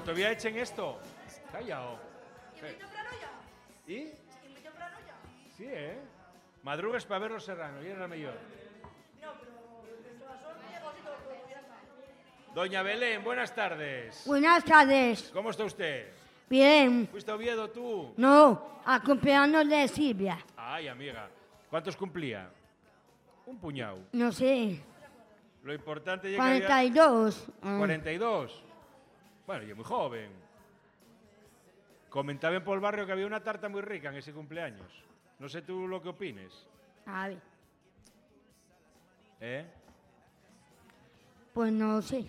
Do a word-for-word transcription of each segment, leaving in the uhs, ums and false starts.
todavía echen esto. Callao. ¿Y? Sí, ¿eh? Madrugas para ver los serranos, y era la mejor. Doña Belén, buenas tardes. Buenas tardes. ¿Cómo está usted? Bien. ¿Fuiste a Oviedo tú? No, a cumpleaños de Silvia. Ay, amiga. ¿Cuántos cumplía? Un puñado. No sé. Lo importante es que cuarenta y había... dos. cuarenta y dos. Bueno, yo muy joven. Comentaban por el barrio que había una tarta muy rica en ese cumpleaños. No sé tú lo que opines. A ver, ¿Eh? pues no sé.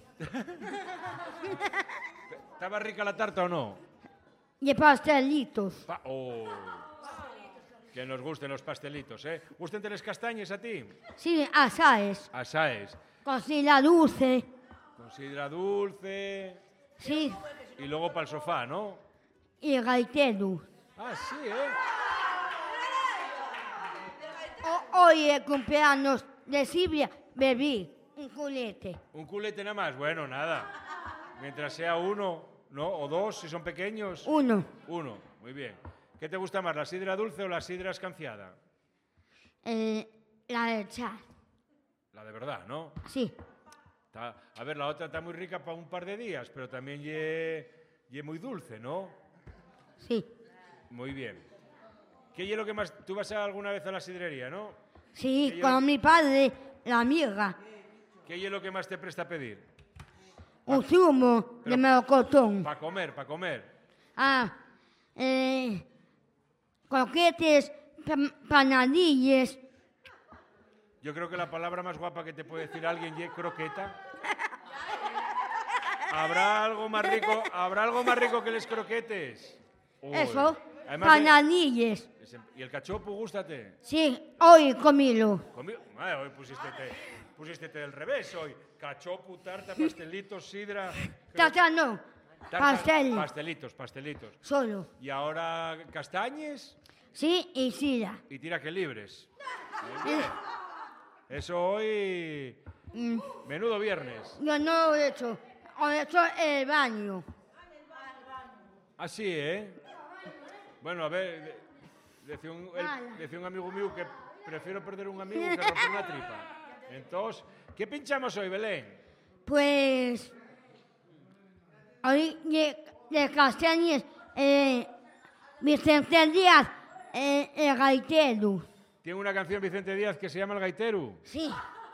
¿Estaba rica la tarta o no? Y pastelitos. Pa- oh. Que nos gusten los pastelitos, ¿eh? ¿Gusten las castañas a ti? Sí, asaes. Asaes. Cocina dulce. Con sidra dulce. Sí. Y luego para el sofá, ¿no? Y gaitero. Ah, sí, ¿eh? O- hoy el cumpleaños de Silvia bebí un culete. Un culete nada más. Bueno, nada. Mientras sea uno, ¿no? O dos, si son pequeños. Uno. Uno, muy bien. ¿Qué te gusta más, la sidra dulce o la sidra escanciada? Eh, la de char. La de verdad, ¿no? Sí. Está- a ver, la otra está muy rica para un par de días, pero también ye, ye muy dulce, ¿no? Sí. Muy bien. ¿Qué es lo que más... Tú vas a alguna vez a la sidrería, ¿no? Sí, Que yo- con mi padre, la amiga. ¿Qué es lo que más te presta a pedir? Un zumo de Pero- melocotón. Para comer, para comer. Ah, eh, croquetes, pan- panadillas. Yo creo que la palabra más guapa que te puede decir alguien es croqueta. ¿Habrá algo más rico, ¿habrá algo más rico que los croquetes? Uy. Eso, Además, panadillas. ese- ¿Y el cachopo, gústate? Sí, hoy comilo. Conmigo. Ah, hoy pusiste te, pusiste te del revés hoy. Cachopo, tarta, pastelitos, sidra. Tata no, tarta- pastel, Pastelitos, pastelitos. solo. Y ahora castañes Sí, y sida. y tira que libres. Muy bien. Eso hoy... Mm, Menudo viernes. yo no lo he hecho, lo he hecho en el baño. Así, ¿eh? Bueno, a ver, de- decía un, el- Ala. decía un amigo mío que prefiero perder un amigo que romper una tripa. Entonces, ¿qué pinchamos hoy, Belén? Pues, hoy de, de Castañes, eh, Vicente Díaz, eh, el gaitero. Tiene una canción Vicente Díaz que se llama El Gaiteru. Sí,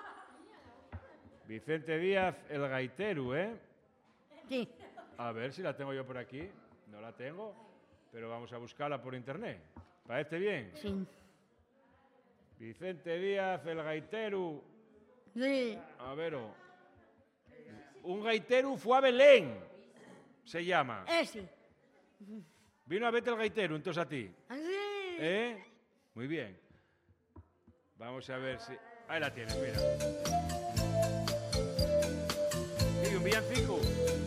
Vicente Díaz, El Gaiteru, ¿eh? sí. A ver si la tengo yo por aquí. No la tengo, pero vamos a buscarla por internet. ¿Parece bien? Sí. Vicente Díaz, El Gaiteru. Sí. A ver. oh. Un gaiteru fue a Belén. Se llama. Ese. Vino a verte el gaiteru, entonces a ti. Así. ¿Eh? Muy bien. Vamos a ver si... Ahí la tienes, mira. Sí, un villancico.